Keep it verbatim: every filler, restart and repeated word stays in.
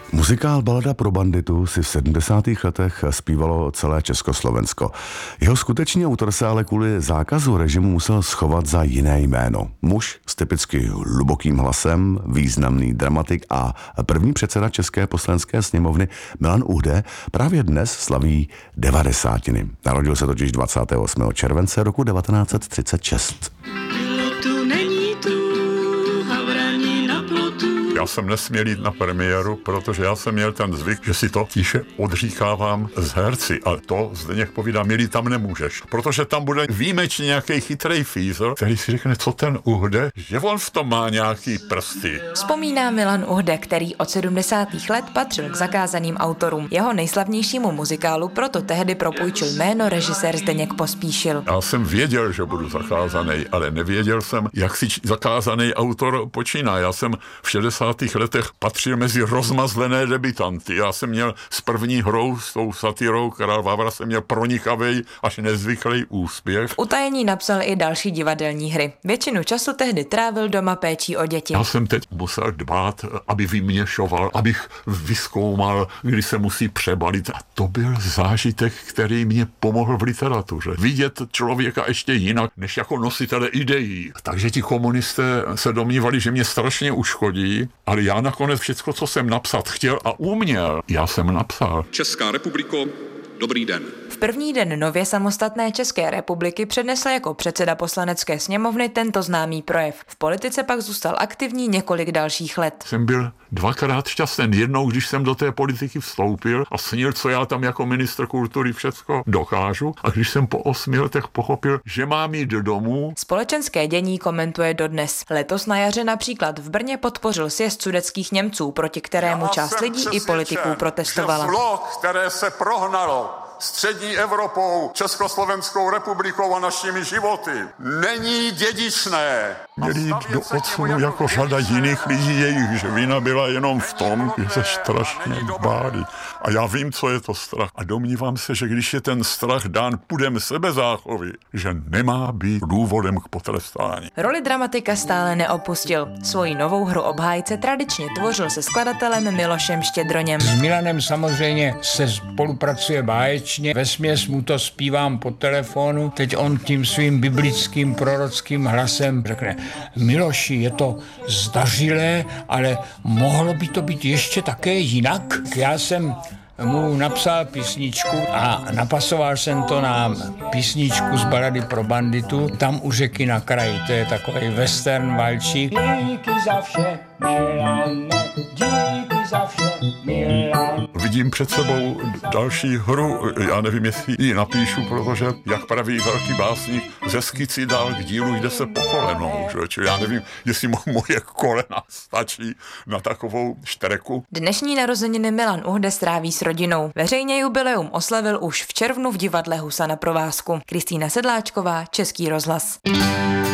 Muzikál Balada pro banditu si v sedmdesátých letech zpívalo celé Československo. Jeho skutečný autor se ale kvůli zákazu režimu musel schovat za jiné jméno. Muž s typicky hlubokým hlasem, významný dramatik a první předseda České poslanecké sněmovny Milan Uhde právě dnes slaví devadesátiny. Narodil se totiž dvacátého osmého července roku devatenáct set třicet šest. Já jsem nesměl jít na premiéru, protože já jsem měl ten zvyk, že si to tiše odříkávám z herci. A to Zdeněk povídá, milý, tam nemůžeš, protože tam bude výjimečně nějaký chytrej fízl, který si řekne, co ten Uhde, že on v tom má nějaký prsty. Vzpomíná Milan Uhde, který od sedmdesátých let patřil k zakázaným autorům. Jeho nejslavnějšímu muzikálu proto tehdy propůjčil jméno režisér Zdeněk Pospíšil. Já jsem věděl, že budu zakázaný, ale nevěděl jsem, jak si zakázaný autor počíná. Já jsem v šedesátých letech patřil mezi rozmazlené debutanty. Já jsem měl s první hrou, s tou satírou Král Vávra, jsem měl pronikavý až nezvyklý úspěch. V utajení napsal i další divadelní hry. Většinu času tehdy trávil doma péčí o děti. Já jsem teď musel dbát, aby vyměšoval, abych vyzkoumal, kdy se musí přebalit. A to byl zážitek, který mě pomohl v literatuře. Vidět člověka ještě jinak, než jako nositele ideí. Takže ti komunisté se domnívali, že mě strašně uškodí, ale já nakonec všecko, co jsem napsat chtěl a uměl, já jsem napsal. Česká republiko, dobrý den. V první den nově samostatné České republiky přednesl jako předseda Poslanecké sněmovny tento známý projev. V politice pak zůstal aktivní několik dalších let. Jsem byl dvakrát šťastný. Jednou, když jsem do té politiky vstoupil a snil, co já tam jako ministr kultury všecko dokážu. A když jsem po osmi letech pochopil, že mám jít domů. Společenské dění komentuje dodnes. Letos na jaře například v Brně podpořil sjezd sudetských Němců, proti kterému část lidí i politiků protestovala. Že zlo, které se prohnalo střední Evropou, Československou republikou a našimi životy, není dědičné. Měli jít do odsunu jako řada jiných lidí, jejich vina byla jenom v tom, že se strašně báli. A já vím, co je to strach. A domnívám se, že když je ten strach dán pudem sebezáchovy, že nemá být důvodem k potrestání. Roli dramatika stále neopustil. Svoji novou hru Obhájce tradičně tvořil se skladatelem Milošem Štědroněm. S Milanem samozřejmě se spolupracuje báječně. Vesměs mu to zpívám po telefonu. Teď on tím svým biblickým prorockým hlasem řekne: Miloši, je to zdařilé, ale mohlo by to být ještě také jinak. Já jsem mu napsal písničku a napasoval jsem to na písničku z Balady pro banditu, Tam u řeky na kraji. To je takový western valčík. Díky za vše, Milane, díky za vše, Milane. Vidím před sebou další hru, já nevím, jestli ji napíšu, protože, jak praví velký básník, ze skici dál k dílu jde se po kolenou. Že? Já nevím, jestli moje kolena stačí na takovou štreku. Dnešní narozeniny Milan Uhde stráví s rodinou. Veřejně jubileum oslavil už v červnu v divadle Husa na provázku. Kristýna Sedláčková, Český rozhlas.